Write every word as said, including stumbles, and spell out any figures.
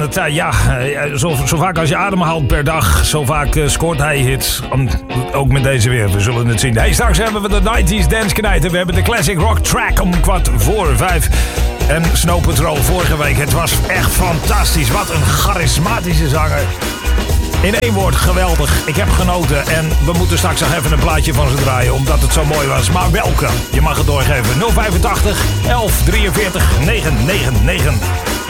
het, uh, ja, uh, zo, zo vaak als je ademhaalt per dag, zo vaak uh, scoort hij hits. Um, ook met deze weer, we zullen het zien. Hey, straks hebben we de nineties Dance Knijten. We hebben de Classic Rock Track om kwart voor vijf. En Snow Patrol vorige week. Het was echt fantastisch. Wat een charismatische zanger. In één woord, geweldig. Ik heb genoten en we moeten straks nog even een plaatje van ze draaien, omdat het zo mooi was. Maar welke? Je mag het doorgeven. nul vijfentachtig, elf drieënveertig, negenhonderdnegenennegentig.